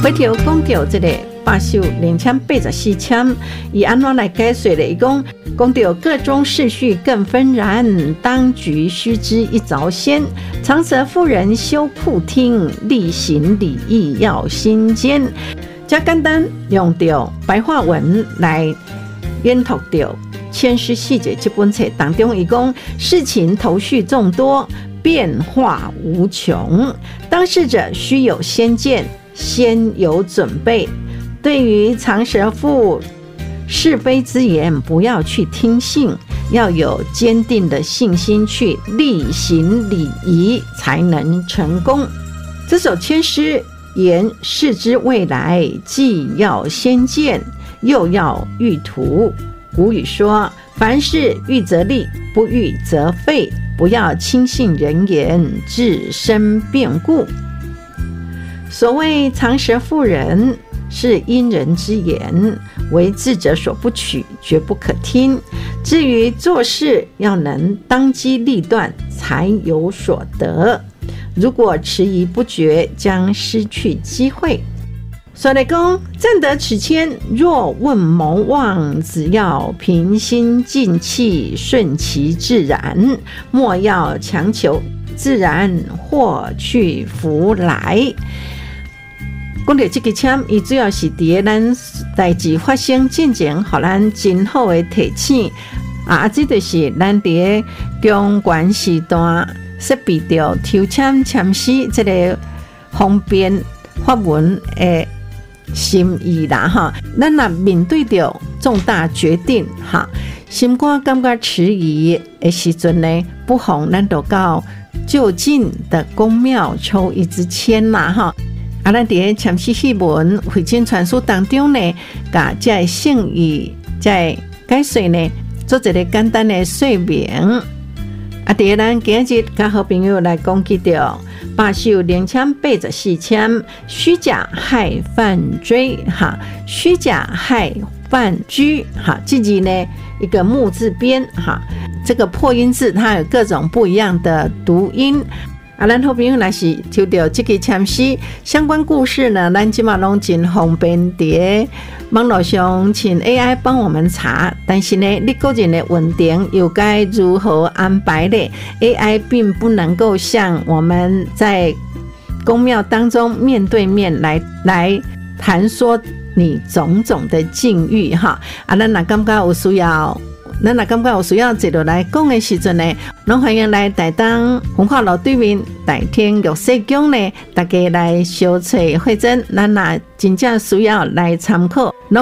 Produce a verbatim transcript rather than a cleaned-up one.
回头讲到这个八首两千八十四签，以安怎来解说呢？伊讲讲到各中世序更纷然，当局须知一凿先。长舌妇人修铺厅，例行礼义要心坚。加简单用到白话文来研读到《千诗细节》这本册当中，伊讲事情头绪众多，变化无穷，当事者须有先见，先有准备。对于长舌妇是非之言，不要去听信，要有坚定的信心去例行礼仪，才能成功。这首千诗言事之未来，既要先见，又要预图。古语说，凡事预则立，不预则废，不要轻信人言，自身变故。所谓长舌妇人，是因人之言，为智者所不取，绝不可听。至于做事，要能当机立断，才有所得。如果迟疑不决，将失去机会。所以讲，占得此签，若问谋望，只要平心静气，顺其自然，莫要强求，自然或去福来。讲到这个签，伊主要是伫咱代志发生进前，互咱真好的提醒啊！这就是咱伫公关时段设备着抽签签诗这个方便发文的心意啦哈。咱若面对着重大决定哈，心肝感觉迟疑的时阵呢，不妨咱就到就近的公庙抽一支签啦哈。啊，咱伫签诗戏文汇经传书当中呢，甲这圣意在解说呢，做一个简单的说明。啊，伫咱今日甲好朋友来讲起到八首两千八十四签，虚假害犯追哈，虚假害犯居哈，自己呢一个木字边哈，这个破音字它有各种不一样的读音。啊，咱好朋友若是抽到这个签诗相关故事呢，咱即马拢真方便伫网络上请 A I 帮我们查。但是呢，你个人的文章又该如何安排呢 ？A I 并不能够像我们在宫庙当中面对面来来谈说你种种的境遇哈。啊，咱若感觉有需要。咱若感觉有需要一路来讲的时阵呢，拢欢迎来台东文化路对面大天玉社宫呢，大家来相找会诊。咱若真正需要来参考。